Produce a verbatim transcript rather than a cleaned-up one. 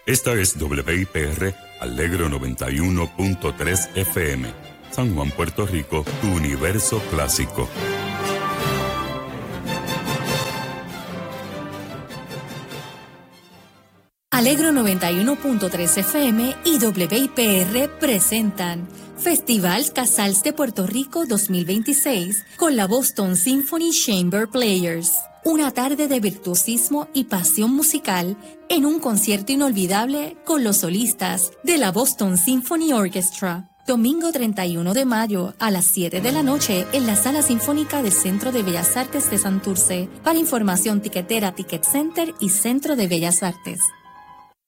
Esta es W I P R Alegro noventa y uno punto tres F M. San Juan, Puerto Rico, tu universo clásico. Alegro noventa y uno punto tres F M y W I P R presentan Festival Casals de Puerto Rico dos mil veintiséis con la Boston Symphony Chamber Players. Una tarde de virtuosismo y pasión musical en un concierto inolvidable con los solistas de la Boston Symphony Orchestra. Domingo treinta y uno de mayo a las siete de la noche en la Sala Sinfónica del Centro de Bellas Artes de Santurce. Para información, tiquetera, Ticket Center y Centro de Bellas Artes.